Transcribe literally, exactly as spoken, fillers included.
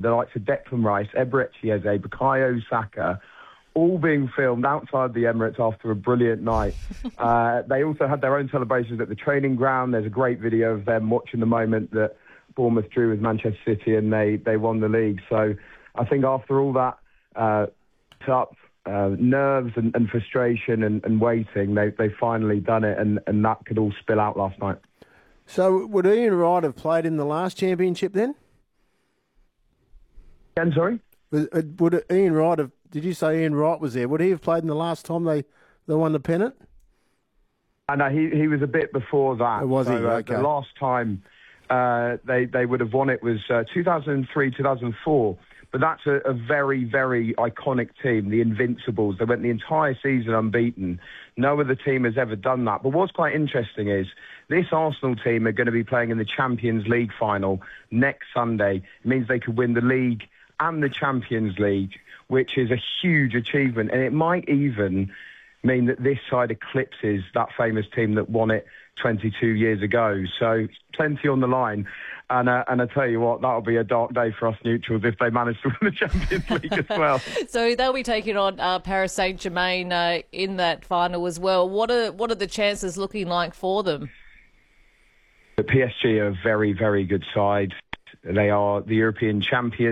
the likes of Declan Rice, Eberechi Eze, Bukayo Saka, all being filmed outside the Emirates after a brilliant night. uh, they also had their own celebrations at the training ground. There's a great video of them watching the moment that Bournemouth drew with Manchester City and they, they won the league. So I think after all that uh, up uh, nerves and, and frustration and, and waiting, they, they finally done it, and, and that could all spill out last night. So would Ian Wright have played in the last championship then? Again, sorry? Would, would Ian Wright have, did you say Ian Wright was there? Would he have played in the last time they, they won the pennant? I know, he, he was a bit before that. Oh, was so, he? Uh, okay. The last time uh, they, they would have won it was uh, two thousand three, two thousand four. But that's a, a very, very iconic team, the Invincibles. They went the entire season unbeaten. No other team has ever done that. But what's quite interesting is this Arsenal team are going to be playing in the Champions League final next Sunday. It means they could win the league and the Champions League, which is a huge achievement. And it might even mean that this side eclipses that famous team that won it twenty-two years ago. So plenty on the line. And, uh, and I tell you what, that'll be a dark day for us neutrals if they manage to win the Champions League as well. So they'll be taking on uh, Paris Saint-Germain uh, in that final as well. What are what are the chances looking like for them? The P S G are a very, very good side. They are the European champions.